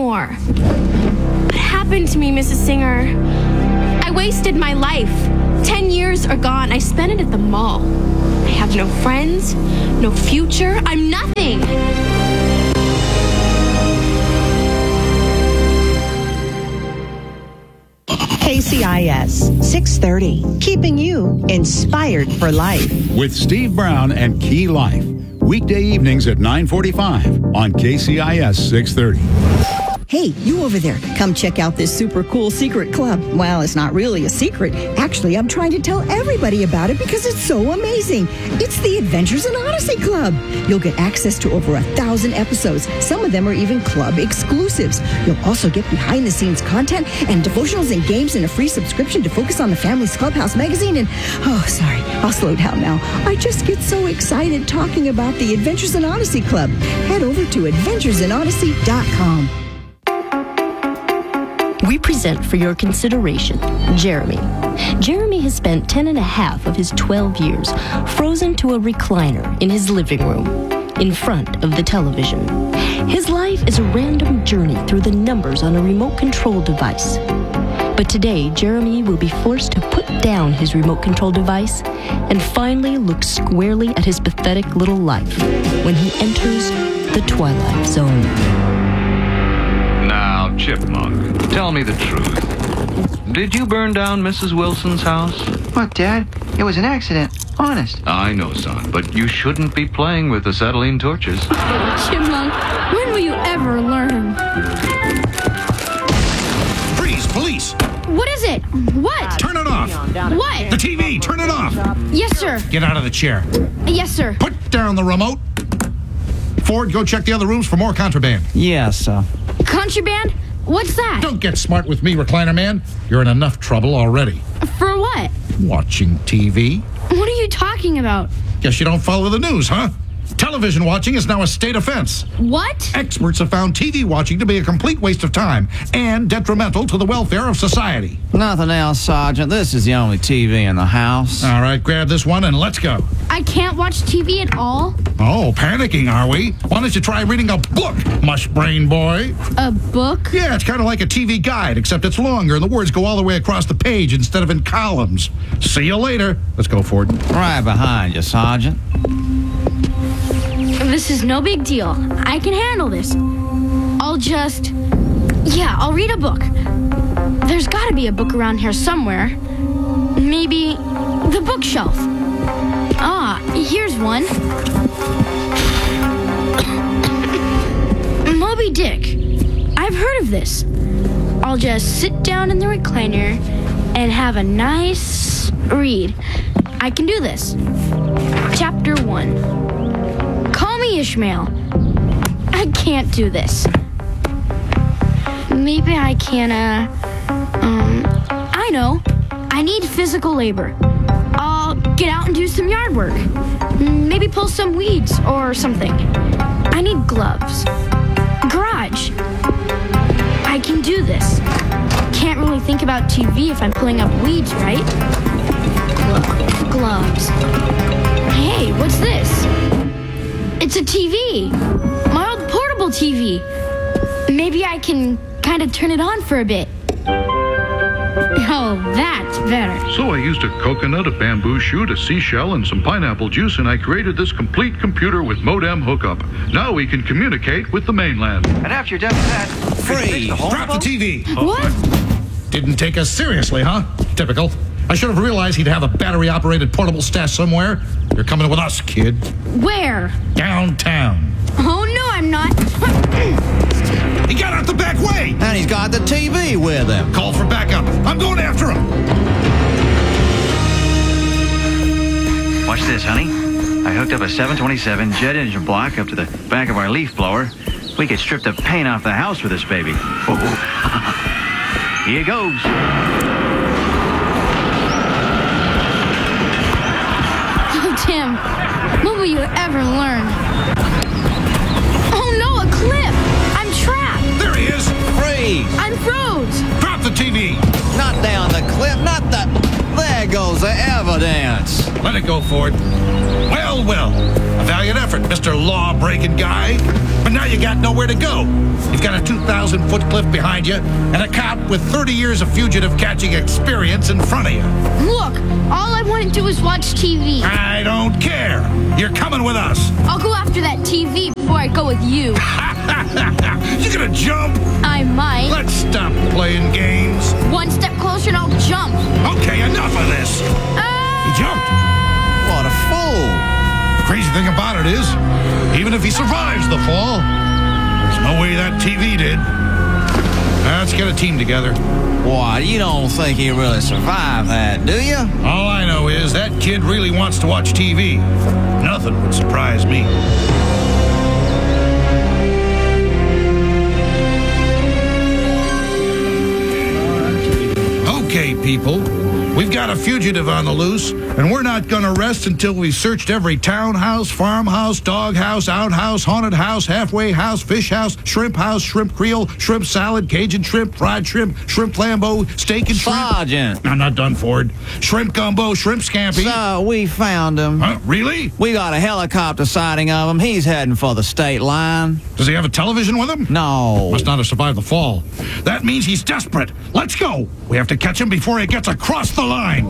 anymore. What happened to me, Mrs. Singer? I wasted my life. 10 years are gone. I spent it at the mall. I have no friends, no future. I'm nothing. KCIS 630, keeping you inspired for life. With Steve Brown and Key Life. Weekday evenings at 9:45 on KCIS 630. Hey, you over there, come check out this super cool secret club. Well, it's not really a secret. Actually, I'm trying to tell everybody about it because it's so amazing. It's the Adventures in Odyssey Club. You'll get access to over 1,000 episodes. Some of them are even club exclusives. You'll also get behind-the-scenes content and devotionals and games in a free subscription to focus on the Family's Clubhouse magazine. And, oh, sorry, I'll slow down now. I just get so excited talking about the Adventures in Odyssey Club. Head over to adventuresinodyssey.com. We present for your consideration Jeremy. Jeremy has spent 10 and a half of his 12 years frozen to a recliner in his living room in front of the television. His life is a random journey through the numbers on a remote control device. But today, Jeremy will be forced to put down his remote control device and finally look squarely at his pathetic little life when he enters the Twilight Zone. Now, Chipmunk, tell me the truth. Did you burn down Mrs. Wilson's house? What, Dad? It was an accident. Honest. I know, son, but you shouldn't be playing with acetylene torches. Chipmunk, when will you ever learn? Freeze, police! What is it? What? Turn it off! What? The TV, turn it off! Yes, sir. Get out of the chair. Yes, sir. Put down the remote. Ford, go check the other rooms for more contraband. Yes, Contraband? What's that? Don't get smart with me, Recliner Man. You're in enough trouble already. For what? Watching TV? What are you talking about? Guess you don't follow the news, huh? Television watching is now a state offense. What? Experts have found TV watching to be a complete waste of time and detrimental to the welfare of society. Nothing else, Sergeant. This is the only TV in the house. All right, grab this one and let's go. I can't watch TV at all? Oh, panicking, are we? Why don't you try reading a book, mush brain boy? A book? Yeah, it's kind of like a TV guide, except it's longer and the words go all the way across the page instead of in columns. See you later. Let's go, Ford. Right behind you, Sergeant. This is no big deal. I can handle this. I'll read a book. There's got to be a book around here somewhere. Maybe the bookshelf. Ah, here's one. Moby Dick. I've heard of this. I'll just sit down in the recliner and have a nice read. I can do this. Chapter 1. Call me Ishmael. I can't do this. Maybe I can, I know. I need physical labor. I'll get out and do some yard work. Maybe pull some weeds or something. I need gloves. Garage. I can do this. Can't really think about TV if I'm pulling up weeds, right? Gloves. Hey, what's this? It's a TV. My old portable TV. Maybe I can kind of turn it on for a bit. Oh, that's better. So I used a coconut, a bamboo shoot, a seashell, and some pineapple juice, and I created this complete computer with modem hookup. Now we can communicate with the mainland. And after you're done with that, Freeze! Drop the TV! What? Didn't take us seriously, huh? Typical. I should have realized he'd have a battery-operated portable stash somewhere. You're coming with us, kid. Where? Downtown. Oh, no, I'm not. He got out the back way! And he's got the TV with him. Call for backup. I'm going after him. watch this, honey. I hooked up a 727 jet engine block up to the back of our leaf blower. We could strip the paint off the house with this baby. Oh. Here goes. Oh, Tim, when will you ever learn? Oh, no, a cliff. I'm trapped. There he is. Freeze! I'm froze. Drop the TV. Not down the cliff, not the... There goes the evidence. Let it go, Ford. Well, well. A valiant effort, Mr. law-breaking guy. But now you got nowhere to go. You've got a 2,000-foot cliff behind you and a cop with 30 years of fugitive catching experience in front of you. Look, all I want to do is watch TV. I don't care. You're coming with us. I'll go after that TV before I go with you. You gonna jump? I might. Let's stop playing games. One step closer and I'll jump. Okay, enough of this. He jumped. What a fool. The crazy thing about it is, even if he survives the fall, there's no way that TV did. Let's get a team together. Why, you don't think he really survived that, do you? All I know is that kid really wants to watch TV. Nothing would surprise me. Okay, people. We've got a fugitive on the loose, and we're not going to rest until we've searched every townhouse, farmhouse, doghouse, outhouse, haunted house, halfway house, fish house, shrimp creole, shrimp salad, Cajun shrimp, fried shrimp, shrimp flambeau, steak and shrimp. Sergeant. I'm not done, Ford. Shrimp gumbo, shrimp scampi. So, we found him. Huh? Really? We got a helicopter sighting of him. He's heading for the state line. Does he have a television with him? No. Must not have survived the fall. That means he's desperate. Let's go. We have to catch him before he gets across the line.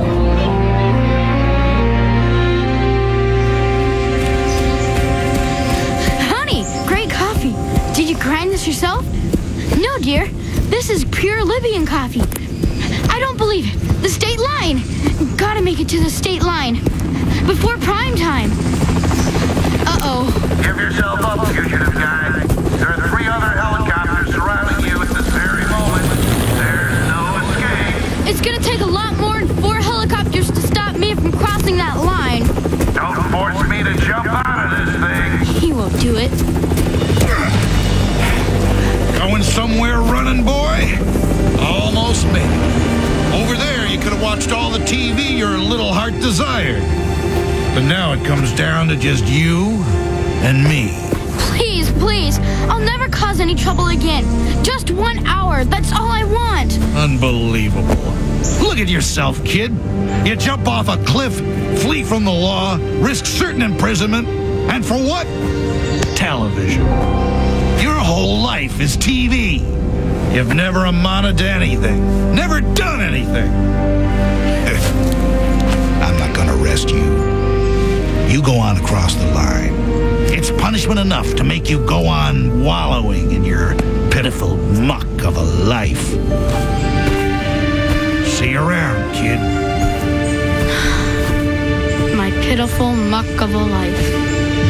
Honey, great coffee. Did you grind this yourself? No, dear. This is pure Libyan coffee. I don't believe it. The state line. Gotta make it to the state line. Before prime time. Uh-oh. Give yourself up, fugitive guy. There are 3 other helicopters surrounding you at this very moment. There's no escape. It's gonna take a lot more than 4 helicopters to stop me from crossing that line. Don't force me to jump out of this thing. He won't do it. Going somewhere running, boy? Almost made it. Over there, you could have watched all the TV your little heart desired. But now it comes down to just you and me. Please, please. I'll never cause any trouble again. Just 1 hour. That's all I want. Unbelievable. Look at yourself, kid. You jump off a cliff, flee from the law, risk certain imprisonment, and for what? Television. Your whole life is TV. You've never amounted to anything. Never done anything. I'm not gonna arrest you. You go on across the line. It's punishment enough to make you go on wallowing in your pitiful muck of a life. See you around, kid. My pitiful muck of a life.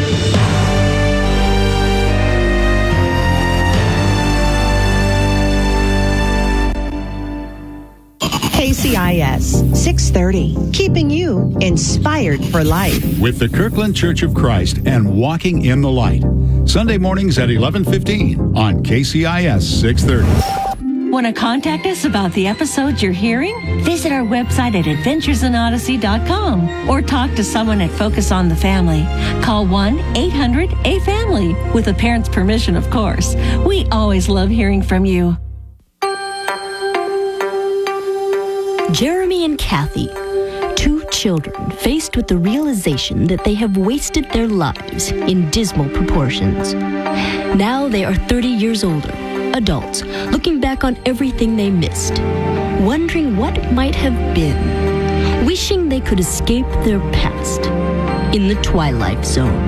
KCIS 630, keeping you inspired for life. With the Kirkland Church of Christ and Walking in the Light. Sunday mornings at 11:15 on KCIS 630. Want to contact us about the episodes you're hearing? Visit our website at adventuresinodyssey.com or talk to someone at Focus on the Family. Call 1-800-A-FAMILY with a parent's permission, of course. We always love hearing from you. Jeremy and Kathy, 2 children faced with the realization that they have wasted their lives in dismal proportions. Now they are 30 years older, adults, looking back on everything they missed, wondering what might have been, wishing they could escape their past in the Twilight Zone.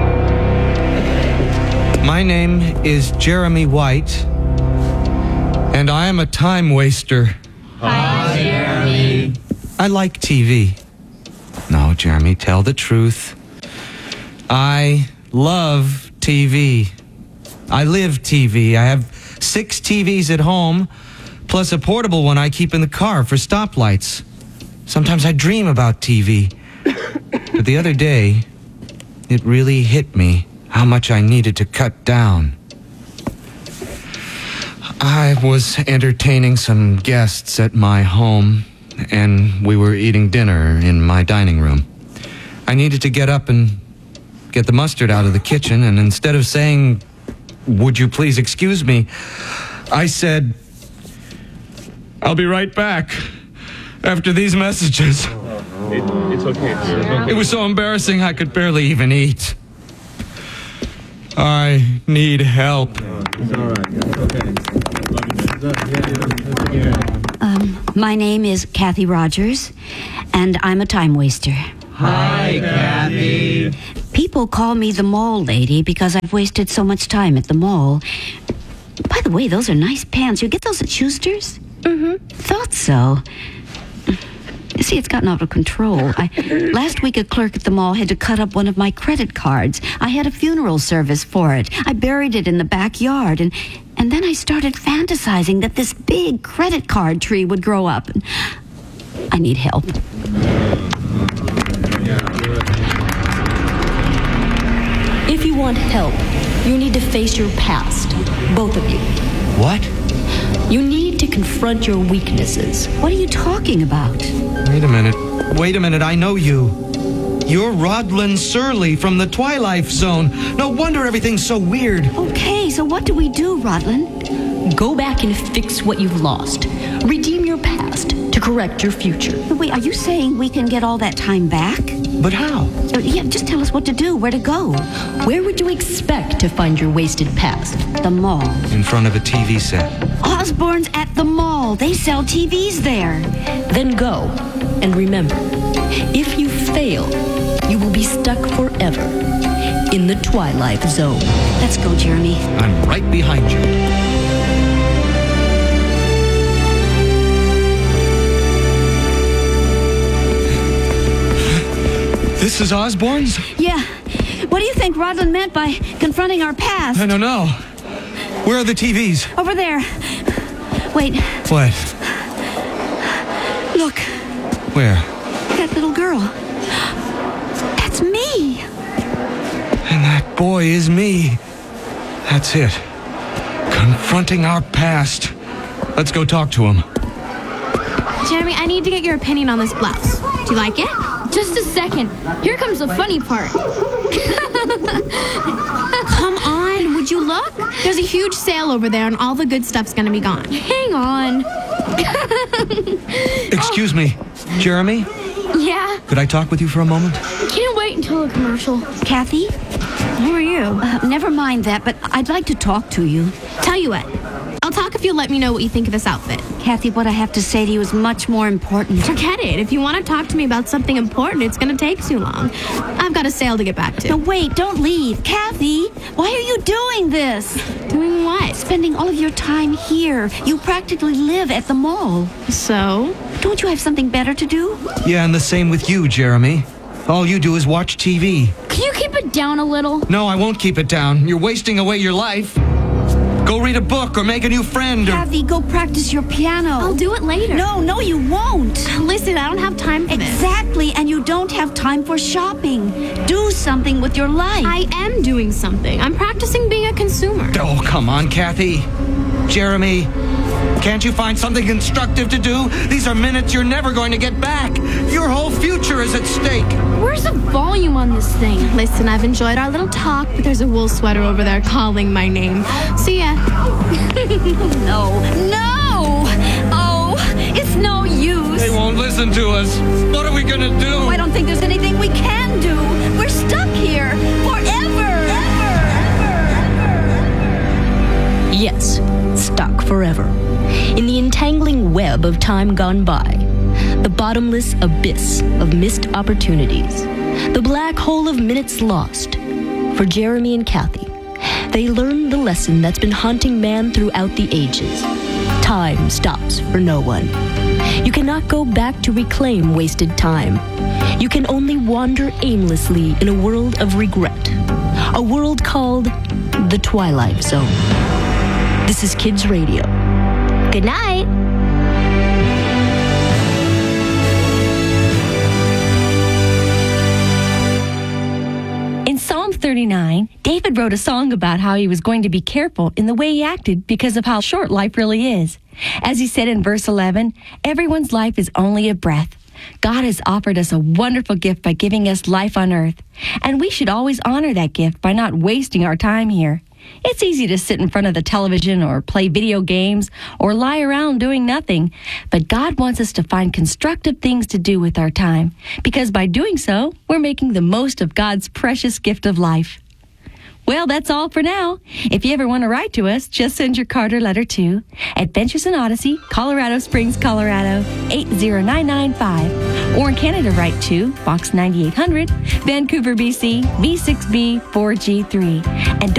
My name is Jeremy White, and I am a time waster. Hi, Jeremy. I like TV. No, Jeremy, tell the truth. I love TV. I live TV. I have 6 TVs at home, plus a portable one I keep in the car for stoplights. Sometimes I dream about TV. But the other day, it really hit me how much I needed to cut down. I was entertaining some guests at my home, and we were eating dinner in my dining room. I needed to get up and get the mustard out of the kitchen, and instead of saying, "Would you please excuse me?" I said, "I'll be right back after these messages." It's okay. It was so embarrassing I could barely even eat. I need help. My name is Kathy Rogers, and I'm a time waster. Hi, Kathy. People call me the mall lady because I've wasted so much time at the mall. By the way, those are nice pants. You get those at Schuster's? Mm-hmm. Thought so. You see, it's gotten out of control. Last week, a clerk at the mall had to cut up one of my credit cards. I had a funeral service for it. I buried it in the backyard, and then I started fantasizing that this big credit card tree would grow up. I need help. If you want help, you need to face your past. Both of you. What? You need to confront your weaknesses. What are you talking about? Wait a minute, I know you. You're Rodlin Surley from the Twilight Zone. No wonder everything's so weird. Okay, so what do we do, Rodlin? Go back and fix what you've lost. Redeem your past to correct your future. Wait, are you saying we can get all that time back? But how? Yeah, just tell us what to do, where to go. Where would you expect to find your wasted past? The mall. In front of a TV set. Osborne's at the mall. They sell TVs there. Then go. And remember, if you fail, you will be stuck forever in the Twilight Zone. Let's go, Jeremy. I'm right behind you. This is Osborne's? Yeah. What do you think Rodlin meant by confronting our past? I don't know. Where are the TVs? Over there. Wait. What? Look. Where? That little girl. That's me. And that boy is me. That's it. Confronting our past. Let's go talk to him. Jeremy, I need to get your opinion on this blouse. Do you like it? Just a second. Here comes the funny part. Come on, would you look? There's a huge sale over there and all the good stuff's gonna be gone. Hang on. Excuse me, Jeremy? Yeah? Could I talk with you for a moment? Can't wait until the commercial. Kathy? Who are you? Never mind that, but I'd like to talk to you. Tell you what. I'll talk if you let me know what you think of this outfit. Kathy, what I have to say to you is much more important. Forget it. If you want to talk to me about something important, it's going to take too long. I've got a sale to get back to. No, wait, don't leave. Kathy, why are you doing this? Doing what? Spending all of your time here. You practically live at the mall. So? Don't you have something better to do? Yeah, and the same with you, Jeremy. All you do is watch TV. Can you keep it down a little? No, I won't keep it down. You're wasting away your life. Go read a book or make a new friend or... Kathy, go practice your piano. I'll do it later. No, you won't. Listen, I don't have time for this. Exactly, and you don't have time for shopping. Do something with your life. I am doing something. I'm practicing being a consumer. Oh, come on, Kathy. Jeremy, can't you find something constructive to do? These are minutes you're never going to get back. Your whole future is at stake. Where's the volume on this thing? Listen, I've enjoyed our little talk, but there's a wool sweater over there calling my name. See ya. No. Oh, it's no use. They won't listen to us. What are we gonna do? I don't think there's anything we can do. We're stuck here forever. Yes, stuck forever. In the entangling web of time gone by, the bottomless abyss of missed opportunities, the black hole of minutes lost. For Jeremy and Kathy, they learned the lesson that's been haunting man throughout the ages. Time stops for no one. You cannot go back to reclaim wasted time. You can only wander aimlessly in a world of regret. A world called the Twilight Zone. This is Kids Radio. Good night. In Psalm 39, David wrote a song about how he was going to be careful in the way he acted because of how short life really is. As he said in verse 11, everyone's life is only a breath. God has offered us a wonderful gift by giving us life on earth, and we should always honor that gift by not wasting our time here. It's easy to sit in front of the television or play video games or lie around doing nothing, but God wants us to find constructive things to do with our time, because by doing so, we're making the most of God's precious gift of life. Well, that's all for now. If you ever want to write to us, just send your card or letter to Adventures in Odyssey, Colorado Springs, Colorado, 80995. Or in Canada, write to Box 9800, Vancouver, BC, V6B 4G3. And don't